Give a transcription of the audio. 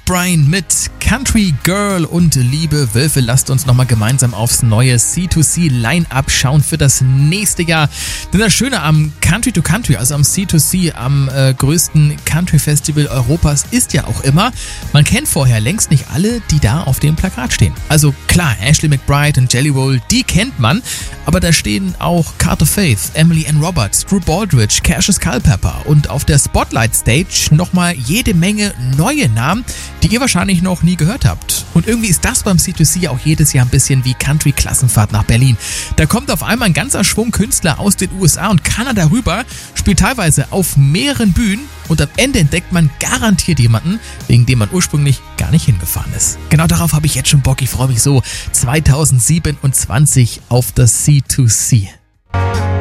Brian mit Country Girl und liebe Wölfe, lasst uns nochmal gemeinsam aufs neue C2C Line-Up schauen für das nächste Jahr. Denn das Schöne am Country to Country, also am C2C, am größten Country Festival Europas, ist ja auch immer, man kennt vorher längst nicht alle, die da auf dem Plakat stehen. Also klar, Ashley McBryde und Jelly Roll, die kennt man, aber da stehen auch Carter Faith, Emily Ann Roberts, Drew Baldridge, Cassius Culpepper und auf der Spotlight Stage nochmal jede Menge neue Namen, die ihr wahrscheinlich noch nie gehört habt. Und irgendwie ist das beim C2C auch jedes Jahr ein bisschen wie Country-Klassenfahrt nach Berlin. Da kommt auf einmal ein ganzer Schwung Künstler aus den USA und Kanada rüber, spielt teilweise auf mehreren Bühnen und am Ende entdeckt man garantiert jemanden, wegen dem man ursprünglich gar nicht hingefahren ist. Genau darauf habe ich jetzt schon Bock. Ich freue mich so 2027 auf das C2C.